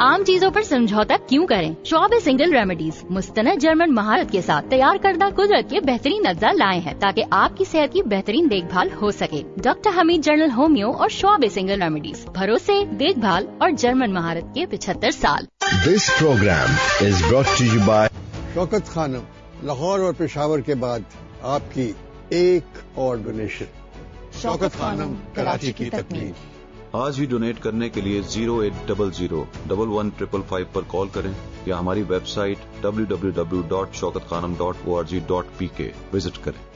आम चीजों पर समझौता क्यों करें? श्वाब सिंगल रेमेडीज मुस्तनद जर्मन महारत के साथ तैयार करदा कुदरत के बेहतरीन अज्जा लाए हैं ताकि आपकी सेहत की बेहतरीन देखभाल हो सके। डॉक्टर हमीद जनरल होमियो और श्वाब सिंगल रेमेडीज, भरोसे, देखभाल और जर्मन महारत के 75 साल। This program is brought to you by Shaukat Khanam, Lahore और पेशावर के बाद आपकी एक और डोनेशन। शौकत खानम, कराची की तकमील। आज ही डोनेट करने के लिए 0800-115555 पर कॉल करें या हमारी वेबसाइट www.shaukatkhanam.org.pk विजिट करें।